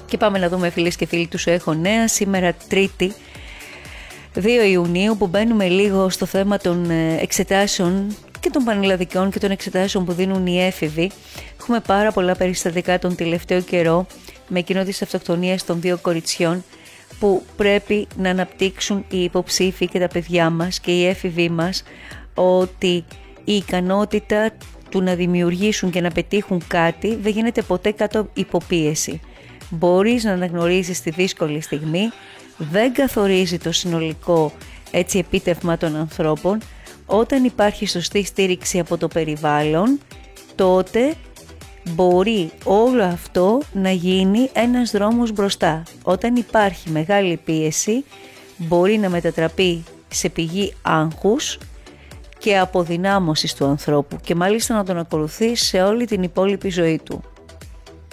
Και πάμε να δούμε, φίλες και φίλοι του Σου Έχω Νέα, σήμερα Τρίτη 2 Ιουνίου, που μπαίνουμε λίγο στο θέμα των εξετάσεων και των πανελλαδικών και των εξετάσεων που δίνουν οι έφηβοι. Έχουμε πάρα πολλά περιστατικά τον τελευταίο καιρό με εκείνο της αυτοκτονίας των 2 κοριτσιών που πρέπει να αναπτύξουν οι υποψήφοι και τα παιδιά μας και οι έφηβοι μας ότι η ικανότητα του να δημιουργήσουν και να πετύχουν κάτι δεν γίνεται ποτέ κάτω υποπίεση. Μπορείς να αναγνωρίσεις τη δύσκολη στιγμή, δεν καθορίζει το συνολικό επίτευγμα των ανθρώπων. Όταν υπάρχει σωστή στήριξη από το περιβάλλον, τότε μπορεί όλο αυτό να γίνει ένας δρόμος μπροστά. Όταν υπάρχει μεγάλη πίεση, μπορεί να μετατραπεί σε πηγή άγχους και αποδυνάμωσης του ανθρώπου και μάλιστα να τον ακολουθεί σε όλη την υπόλοιπη ζωή του.